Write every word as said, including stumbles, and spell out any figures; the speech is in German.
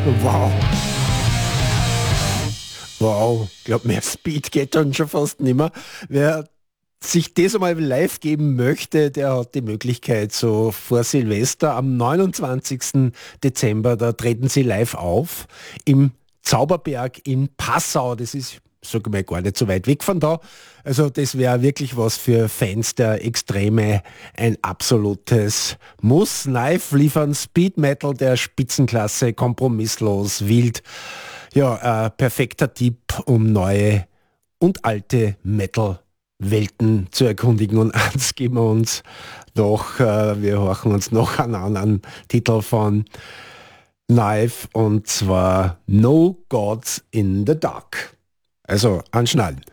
Wow. Wow, ich glaube, mehr Speed geht dann schon fast nicht mehr. Wer sich das einmal live geben möchte, der hat die Möglichkeit, so vor Silvester am neunundzwanzigsten Dezember, da treten sie live auf im Zauberberg in Passau. Das ist, sag mal, gar nicht so weit weg von da. Also das wäre wirklich was für Fans der Extreme, ein absolutes Muss. Live liefern Speed Metal der Spitzenklasse, kompromisslos, wild. Ja, äh, perfekter Tipp, um neue und alte Metal-Welten zu erkundigen. Und eins geben wir uns noch, äh, wir horchen uns noch einen anderen Titel von Knife, und zwar No Gods in the Dark. Also anschnallen.